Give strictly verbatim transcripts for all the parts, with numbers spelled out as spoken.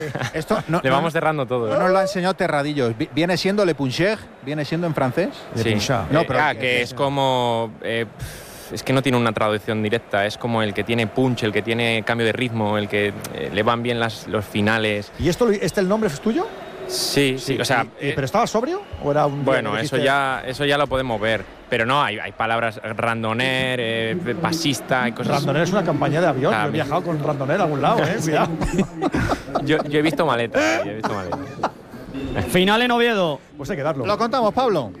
Esto no, Le no, vamos cerrando todo. No ¿eh? nos lo ha enseñado Terradillos. ¿Viene siendo Le Puncher? ¿Viene siendo en francés? Sí. No, pero eh, ah, que es como... Eh, es que no tiene una traducción directa. Es como el que tiene punch, el que tiene cambio de ritmo, el que eh, le van bien las, los finales. ¿Y esto, este el nombre es tuyo? Sí, sí, o sea... ¿Y, y, ¿Pero estaba sobrio? ¿O era un bueno, eso ya, eso ya lo podemos ver. Pero no, hay, hay palabras randoner, eh, pasista y cosas. Randoner es una campaña de avión. Ah, yo he viajado con randoner a algún lado, ¿eh? Cuidado. yo, yo he visto maletas. Yo he visto maletas. Final en Oviedo. Pues hay que darlo. Lo contamos, Pablo.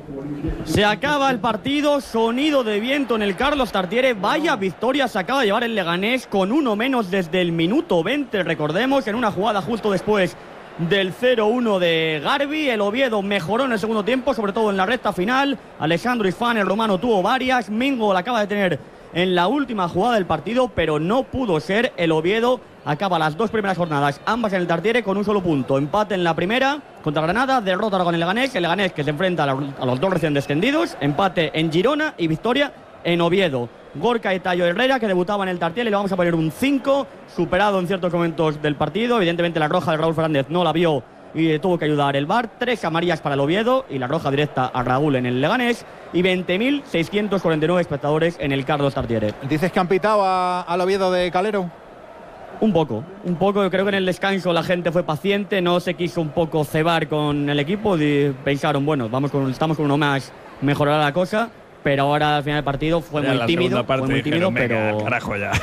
Se acaba el partido, sonido de viento en el Carlos Tartiere. Vaya victoria se acaba de llevar el Leganés con uno menos desde el minuto veinte. Recordemos, en una jugada justo después del cero uno de Garbi. El Oviedo mejoró en el segundo tiempo, sobre todo en la recta final. Alessandro Ifán, el romano, tuvo varias. Mingo la acaba de tener en la última jugada del partido, pero no pudo ser. El Oviedo acaba las dos primeras jornadas, ambas en el Tartiere, con un solo punto. Empate en la primera contra Granada, derrota ahora con el Leganés. El Leganés que se enfrenta a, la, a los dos recién descendidos. Empate en Girona y victoria en Oviedo. Gorka y Tayo Herrera, que debutaba en el Tartiere, le vamos a poner un cinco, superado en ciertos momentos del partido. Evidentemente la roja de Raúl Fernández no la vio y tuvo que ayudar el V A R. Tres amarillas para el Oviedo y la roja directa a Raúl en el Leganés. Y veinte mil seiscientos cuarenta y nueve espectadores en el Carlos Tartiere. ¿Dices que han pitado a, al Oviedo de Calero? Un poco, un poco. Yo creo que en el descanso la gente fue paciente, no se quiso un poco cebar con el equipo y pensaron, bueno, vamos con, estamos con uno más, mejorará la cosa. Pero ahora al final del partido fue ya muy tímido, fue muy tímido, pero... Carajo ya.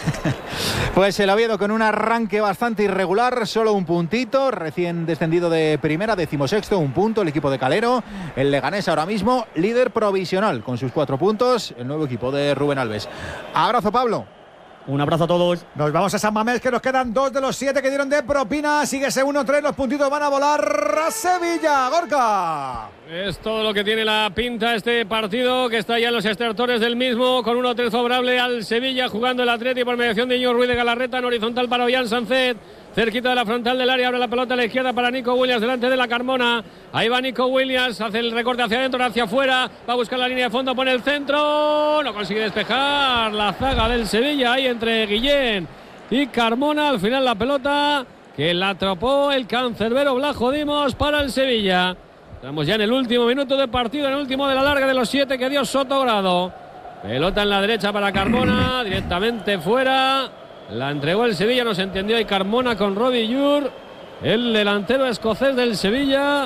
Pues el Oviedo con un arranque bastante irregular, solo un puntito, recién descendido de primera, decimosexto, un punto el equipo de Calero. El Leganés ahora mismo líder provisional con sus cuatro puntos, el nuevo equipo de Rubén Alves. Abrazo, Pablo. Un abrazo a todos. Nos vamos a San Mamés, que nos quedan dos de los siete que dieron de propina. Sigue ese uno tres, los puntitos van a volar a Sevilla. Gorka. Es todo lo que tiene la pinta este partido, que está ya en los estertores del mismo, con uno tres favorable al Sevilla, jugando el Atleti por mediación de Íñigo Ruiz de Galarreta, en horizontal para Ollán Sánchez. Cerquita de la frontal del área, abre la pelota a la izquierda para Nico Williams, delante de la Carmona. Ahí va Nico Williams, hace el recorte hacia adentro, hacia afuera, va a buscar la línea de fondo, pone el centro, no consigue despejar la zaga del Sevilla, ahí entre Guillén y Carmona. Al final la pelota que la atrapó el cancerbero Blajo Dimos para el Sevilla. Estamos ya en el último minuto de partido, en el último de la larga de los siete que dio Sotogrado. Pelota en la derecha para Carmona, directamente fuera. La entregó el Sevilla, no se entendió ahí Carmona con Robbie Yur, el delantero escocés del Sevilla.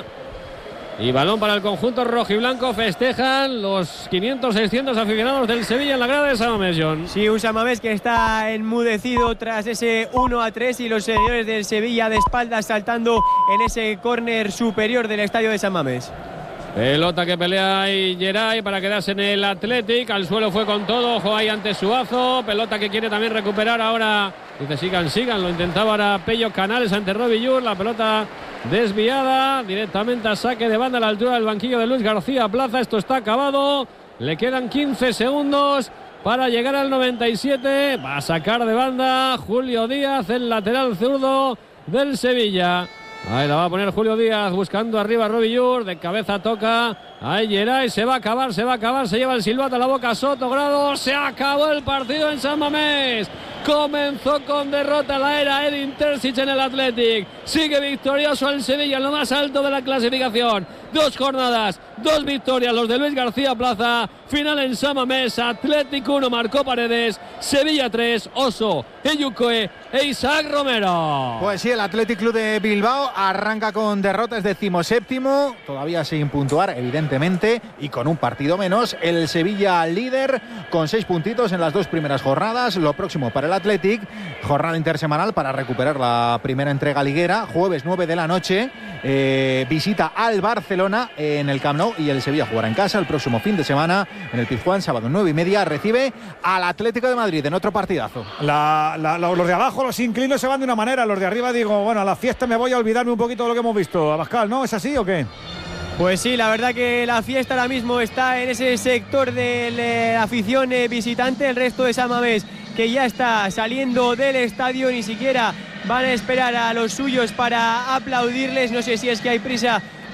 Y balón para el conjunto rojiblanco. Festejan los quinientos seiscientos aficionados del Sevilla en la grada de San Mamés, John. Sí, un San Mamés que está enmudecido tras ese uno a tres y los seguidores del Sevilla de espaldas saltando en ese córner superior del estadio de San Mamés. Pelota que pelea ahí Geray para quedarse en el Athletic. Al suelo fue con todo. Ojo ahí ante Suazo. Pelota que quiere también recuperar ahora. Dice sigan, sigan. Lo intentaba ahora Pello Canales ante Robbie Yur. La pelota desviada. Directamente a saque de banda a la altura del banquillo de Luis García Plaza. Esto está acabado. Le quedan quince segundos para llegar al noventa y siete. Va a sacar de banda Julio Díaz, el lateral zurdo del Sevilla. Ahí la va a poner Julio Díaz, buscando arriba a Robbie Yur, de cabeza toca, ahí Geray, se va a acabar, se va a acabar, se lleva el silbato a la boca Sotogrado, se acabó el partido en San Mamés, comenzó con derrota la era Edin Terzic en el Athletic, sigue victorioso el Sevilla en lo más alto de la clasificación, dos jornadas, dos victorias, los de Luis García Plaza, final en San Mamés, Athletic uno, marcó Paredes, Sevilla tres, Oso, Eyucoe e Isaac Romero. Pues sí, el Athletic Club de Bilbao arranca con derrotas, decimoséptimo, todavía sin puntuar, evidentemente, y con un partido menos. El Sevilla líder con seis puntitos en las dos primeras jornadas. Lo próximo para el Athletic, jornada intersemanal para recuperar la primera entrega liguera. Jueves nueve de la noche, eh, visita al Barcelona en el Camp Nou y el Sevilla jugará en casa el próximo fin de semana en el Pizjuán, sábado nueve y media, recibe al Atlético de Madrid en otro partidazo. La, la, la, los de abajo, los inclinos se van de una manera, los de arriba digo, bueno, a la fiesta me voy a olvidarme un poquito de lo que hemos visto. Abascal, ¿no? ¿Es así o qué? Pues sí, la verdad que la fiesta ahora mismo está en ese sector de la afición eh, visitante. El resto de San Mamés que ya está saliendo del estadio, ni siquiera van a esperar a los suyos para aplaudirles. No sé si es que hay prisa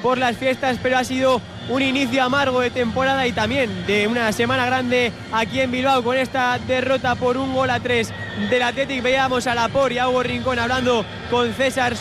por las fiestas, pero ha sido un inicio amargo de temporada y también de una semana grande aquí en Bilbao con esta derrota por un gol a tres del Athletic. Veíamos a Laporte y a Hugo Rincón hablando con César